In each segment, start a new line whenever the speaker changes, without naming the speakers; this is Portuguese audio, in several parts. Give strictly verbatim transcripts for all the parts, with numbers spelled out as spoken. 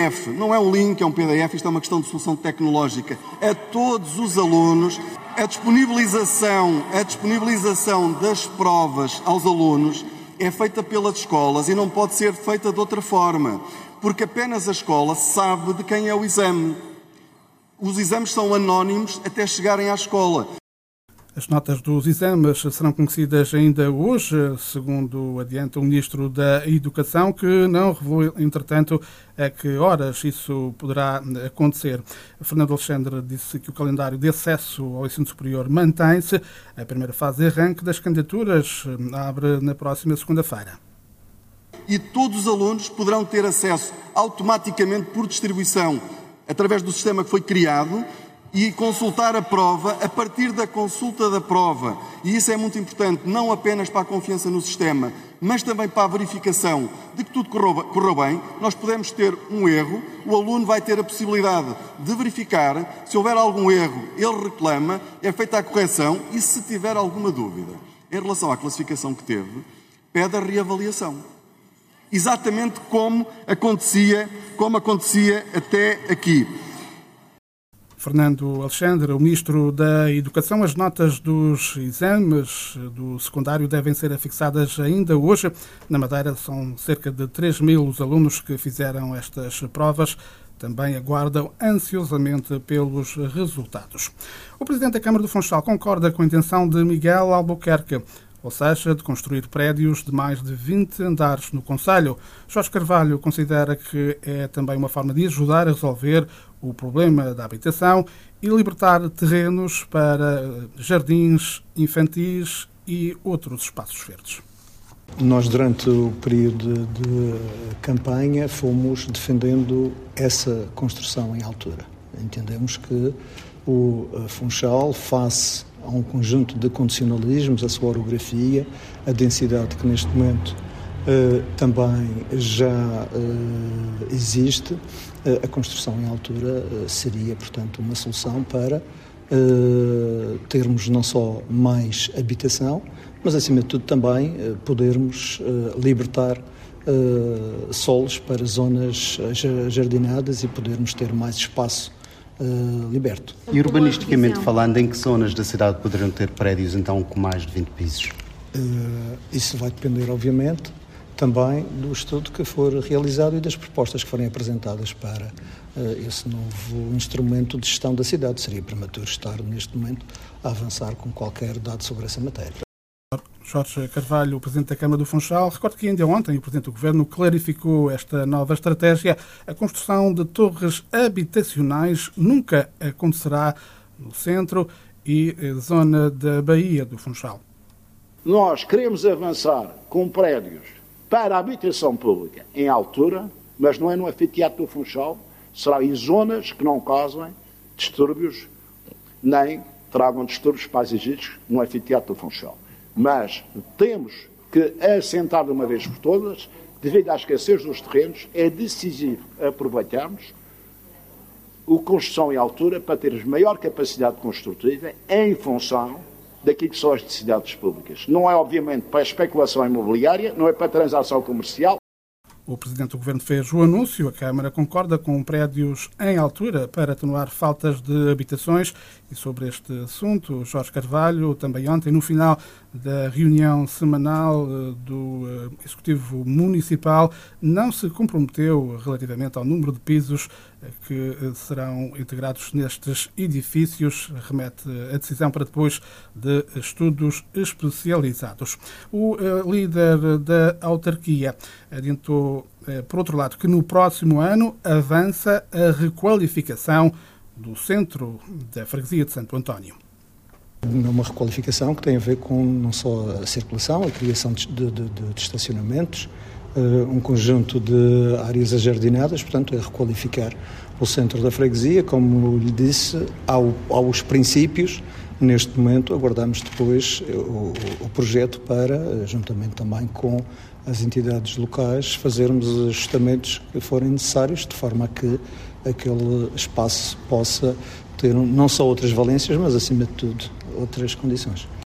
Não é um link, é um P D F, isto é uma questão de solução tecnológica. A todos os alunos, a disponibilização, a disponibilização das provas aos alunos é feita pelas escolas e não pode ser feita de outra forma, porque apenas a escola sabe de quem é o exame. Os exames são anónimos até chegarem à escola.
As notas dos exames serão conhecidas ainda hoje, segundo adianta o Ministro da Educação, que não revelou, entretanto, a que horas isso poderá acontecer. Fernando Alexandre disse que o calendário de acesso ao ensino superior mantém-se. A primeira fase de arranque das candidaturas abre na próxima segunda-feira.
E todos os alunos poderão ter acesso automaticamente por distribuição, através do sistema que foi criado, e consultar a prova a partir da consulta da prova. E isso é muito importante, não apenas para a confiança no sistema, mas também para a verificação de que tudo correu, correu bem. Nós podemos ter um erro, o aluno vai ter a possibilidade de verificar. Se houver algum erro, ele reclama, é feita a correção e, se tiver alguma dúvida em relação à classificação que teve, pede a reavaliação. Exatamente como acontecia, como acontecia até aqui.
Fernando Alexandre, o Ministro da Educação, as notas dos exames do secundário devem ser afixadas ainda hoje. Na Madeira são cerca de três mil os alunos que fizeram estas provas. Também aguardam ansiosamente pelos resultados. O Presidente da Câmara do Funchal concorda com a intenção de Miguel Albuquerque, ou seja, de construir prédios de mais de vinte andares no concelho. Jorge Carvalho considera que é também uma forma de ajudar a resolver o problema da habitação e libertar terrenos para jardins infantis e outros espaços verdes.
Nós, durante o período de campanha, fomos defendendo essa construção em altura. Entendemos que o Funchal, face a um conjunto de condicionalismos, a sua orografia, a densidade que neste momento uh, também já uh, existe, uh, a construção em altura uh, seria, portanto, uma solução para uh, termos não só mais habitação, mas, acima de tudo, também uh, podermos uh, libertar uh, solos para zonas jardinadas e podermos ter mais espaço Uh, liberto.
E urbanisticamente falando, em que zonas da cidade poderão ter prédios então com mais de vinte pisos?
Uh, isso vai depender, obviamente, também do estudo que for realizado e das propostas que forem apresentadas para uh, esse novo instrumento de gestão da cidade. Seria prematuro estar, neste momento, a avançar com qualquer dado sobre essa matéria.
Jorge Carvalho, o Presidente da Câmara do Funchal. Recordo que ainda ontem o Presidente do Governo clarificou esta nova estratégia. A construção de torres habitacionais nunca acontecerá no centro e zona da Baía do Funchal.
Nós queremos avançar com prédios para a habitação pública em altura, mas não é no anfiteatro do Funchal, será em zonas que não causem distúrbios, nem tragam distúrbios paisagísticos no anfiteatro do Funchal. Mas temos que assentar de uma vez por todas, devido à escassez dos terrenos, é decisivo aproveitarmos a construção em altura para termos maior capacidade construtiva em função daquilo que são as necessidades públicas. Não é, obviamente, para a especulação imobiliária, não é para a transação comercial.
O Presidente do Governo fez o anúncio. A Câmara concorda com prédios em altura para atenuar faltas de habitações. E sobre este assunto, Jorge Carvalho, também ontem, no final da reunião semanal do Executivo Municipal, não se comprometeu relativamente ao número de pisos que serão integrados nestes edifícios. Remete a decisão para depois de estudos especializados. O líder da autarquia adiantou, por outro lado, que no próximo ano avança a requalificação do centro da freguesia de Santo António.
É uma requalificação que tem a ver com não só a circulação, a criação de, de, de, de estacionamentos, uh, um conjunto de áreas ajardinadas, portanto é requalificar o centro da freguesia, como lhe disse, ao, aos princípios. Neste momento aguardamos depois o, o projeto para, juntamente também com as entidades locais, fazermos os ajustamentos que forem necessários, de forma a que aquele espaço possa ter não só outras valências, mas acima de tudo outras condições.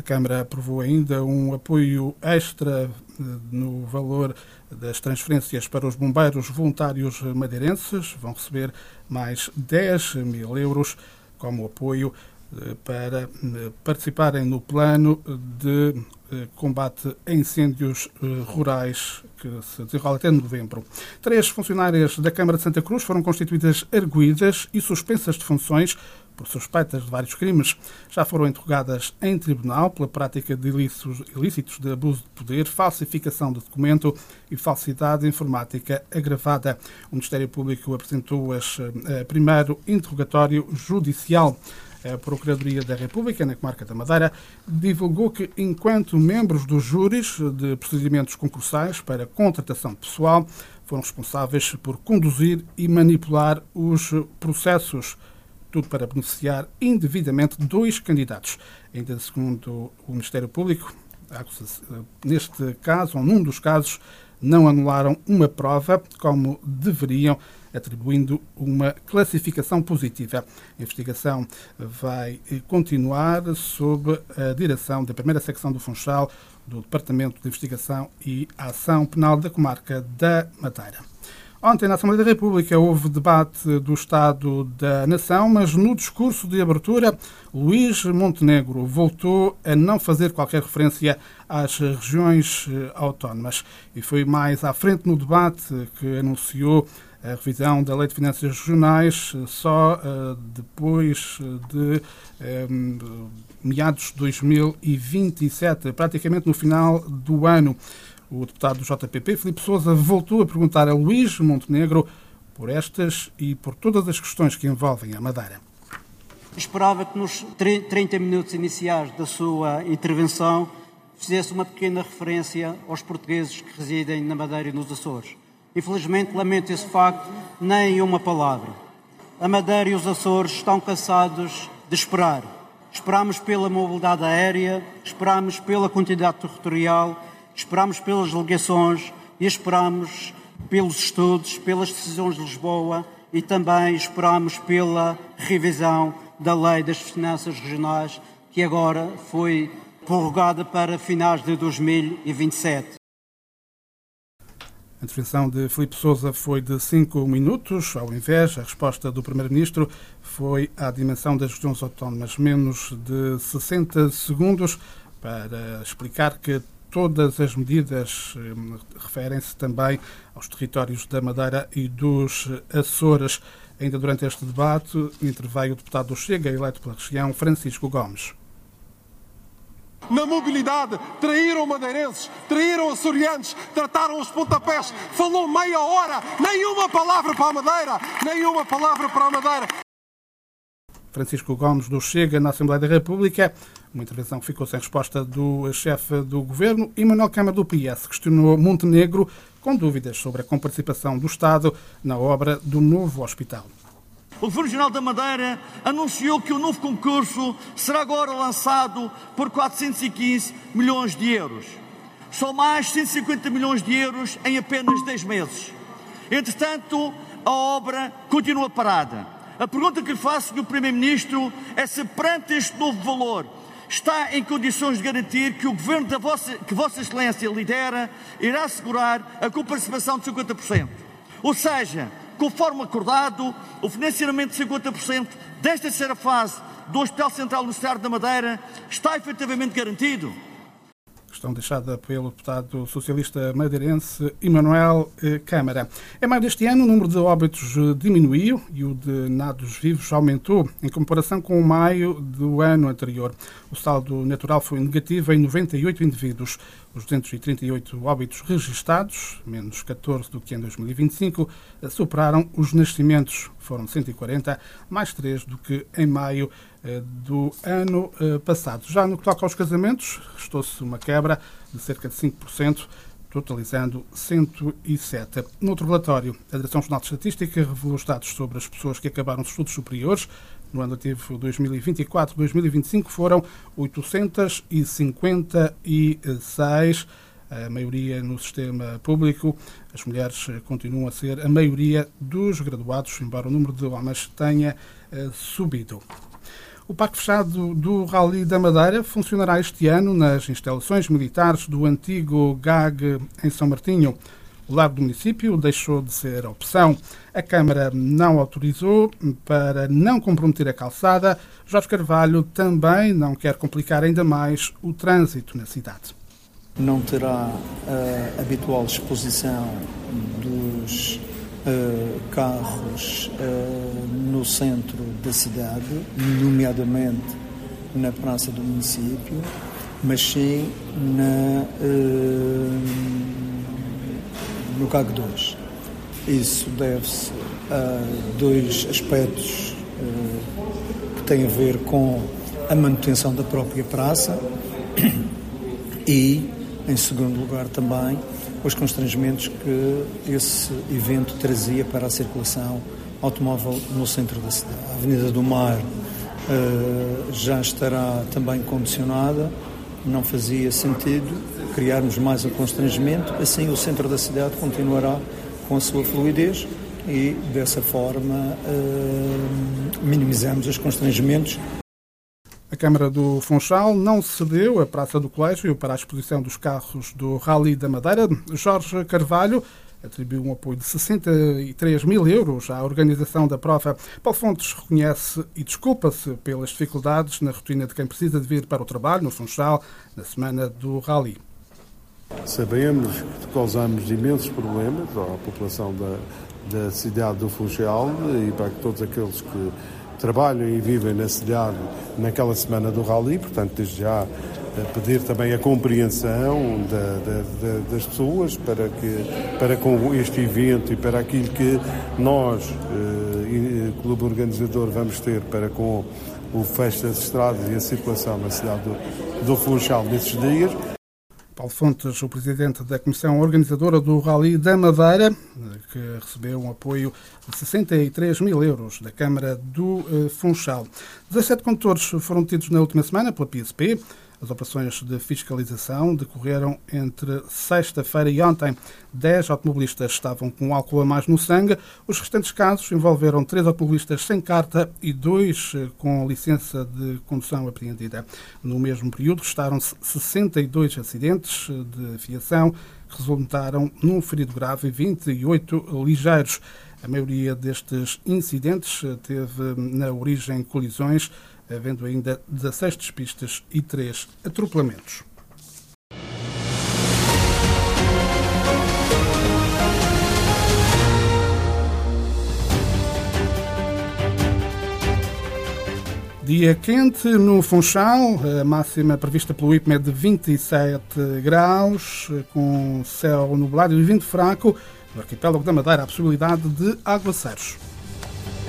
A Câmara aprovou ainda um apoio extra no valor das transferências para os bombeiros voluntários madeirenses. Vão receber mais dez mil euros como apoio para participarem no plano de combate a incêndios rurais que se desenrola até novembro. Três funcionárias da Câmara de Santa Cruz foram constituídas arguidas e suspensas de funções por suspeitas de vários crimes. Já foram interrogadas em tribunal pela prática de ilícitos, ilícitos de abuso de poder, falsificação de documento e falsidade informática agravada. O Ministério Público apresentou-as a primeiro interrogatório judicial. A Procuradoria da República, na Comarca da Madeira, divulgou que, enquanto membros dos júris de procedimentos concursais para contratação pessoal, foram responsáveis por conduzir e manipular os processos, tudo para beneficiar indevidamente dois candidatos. Ainda segundo o Ministério Público, neste caso, ou num dos casos, não anularam uma prova como deveriam, atribuindo uma classificação positiva. A investigação vai continuar sob a direção da primeira secção do Funchal, do Departamento de Investigação e Ação Penal da Comarca da Madeira. Ontem, na Assembleia da República, houve debate do Estado da Nação, mas no discurso de abertura, Luís Montenegro voltou a não fazer qualquer referência às regiões autónomas. E foi mais à frente no debate que anunciou a revisão da Lei de Finanças Regionais só uh, depois de um, meados de dois mil e vinte e sete, praticamente no final do ano. O deputado do J P P, Filipe Sousa, voltou a perguntar a Luís Montenegro por estas e por todas as questões que envolvem a Madeira.
Esperava que nos trinta minutos iniciais da sua intervenção fizesse uma pequena referência aos portugueses que residem na Madeira e nos Açores. Infelizmente, lamento esse facto, nem uma palavra. A Madeira e os Açores estão cansados de esperar. Esperamos pela mobilidade aérea, esperamos pela continuidade territorial, esperamos pelas delegações e esperamos pelos estudos, pelas decisões de Lisboa e também esperamos pela revisão da Lei das Finanças Regionais, que agora foi prorrogada para finais de dois mil e vinte e sete.
A intervenção de Filipe Sousa foi de cinco minutos. Ao invés, a resposta do Primeiro-Ministro foi à dimensão das regiões autónomas, menos de sessenta segundos, para explicar que todas as medidas eh, referem-se também aos territórios da Madeira e dos Açores. Ainda durante este debate, interveio o deputado do Chega, eleito pela região, Francisco Gomes.
Na mobilidade, traíram madeirenses, traíram açorianos, trataram os pontapés, falou meia hora, nenhuma palavra para a Madeira, nenhuma palavra para a Madeira.
Francisco Gomes, do Chega, na Assembleia da República. Uma intervenção que ficou sem resposta do chefe do Governo. E Manuel Câmara, do P S, questionou Montenegro com dúvidas sobre a comparticipação do Estado na obra do novo hospital.
O Governo Regional da Madeira anunciou que o novo concurso será agora lançado por quatrocentos e quinze milhões de euros. São mais cento e cinquenta milhões de euros em apenas dez meses. Entretanto, a obra continua parada. A pergunta que lhe faço, senhor Primeiro-Ministro, é se perante este novo valor está em condições de garantir que o Governo da vossa, que Vossa Excelência lidera irá assegurar a comparticipação de cinquenta por cento. Ou seja, conforme acordado, o financiamento de cinquenta por cento desta terceira fase do Hospital Central Universitário da Madeira está efetivamente garantido.
Questão deixada pelo deputado socialista madeirense Emanuel Câmara. Em maio deste ano, o número de óbitos diminuiu e o de nados vivos aumentou em comparação com o maio do ano anterior. O saldo natural foi negativo em noventa e oito indivíduos. Os duzentos e trinta e oito óbitos registados, menos catorze do que em dois mil e vinte e cinco, superaram os nascimentos. Foram cento e quarenta, mais três do que em maio do ano passado. Já no que toca aos casamentos, restou-se uma quebra de cerca de cinco por cento, totalizando cento e sete. Noutro relatório, a Direção-Geral de Estatística revelou os dados sobre as pessoas que acabaram os estudos superiores. No ano letivo dois mil e vinte e quatro a dois mil e vinte e cinco foram oitocentos e cinquenta e seis, a maioria no sistema público. As mulheres continuam a ser a maioria dos graduados, embora o número de homens tenha uh, subido. O Parque Fechado do Rally da Madeira funcionará este ano nas instalações militares do antigo G A G em São Martinho. O lar do município deixou de ser opção. A Câmara não autorizou para não comprometer a calçada. Jorge Carvalho também não quer complicar ainda mais o trânsito na cidade.
Não terá a habitual exposição dos uh, carros uh, no centro da cidade, nomeadamente na praça do município, mas sim na, uh, no C A G dois. Isso deve-se a dois aspectos uh, que têm a ver com a manutenção da própria praça e, em segundo lugar, também os constrangimentos que esse evento trazia para a circulação automóvel no centro da cidade. A Avenida do Mar uh, já estará também condicionada, não fazia sentido criarmos mais um constrangimento, assim o centro da cidade continuará com a sua fluidez e, dessa forma, uh, minimizamos os constrangimentos.
A Câmara do Funchal não cedeu a Praça do Colégio para a exposição dos carros do Rally da Madeira. Jorge Carvalho atribuiu um apoio de sessenta e três mil euros à organização da prova. Paulo Fontes reconhece e desculpa-se pelas dificuldades na rotina de quem precisa de vir para o trabalho no Funchal na semana do Rally.
Sabemos que causamos imensos problemas à população da, da cidade do Funchal e para todos aqueles que trabalham e vivem na cidade naquela semana do Rally, portanto, desde já pedir também a compreensão da, da, da, das pessoas para, que, para com este evento e para aquilo que nós, eh, clube organizador, vamos ter para com o fecho das estradas e a circulação na cidade do, do Funchal nesses dias.
Paulo Fontes, o presidente da Comissão Organizadora do Rally da Madeira, que recebeu um apoio de sessenta e três mil euros da Câmara do Funchal. dezassete condutores foram detidos na última semana pela P S P. As operações de fiscalização decorreram entre sexta-feira e ontem. Dez automobilistas estavam com álcool a mais no sangue. Os restantes casos envolveram três automobilistas sem carta e dois com licença de condução apreendida. No mesmo período, restaram-se sessenta e dois acidentes de fiação que resultaram num ferido grave e vinte e oito ligeiros. A maioria destes incidentes teve na origem colisões, havendo ainda dezasseis despistas e três atropelamentos. Dia quente no Funchal, a máxima prevista pelo I P M é de vinte e sete graus, com céu nublado e vento fraco. No arquipélago da Madeira, a possibilidade de aguaceiros.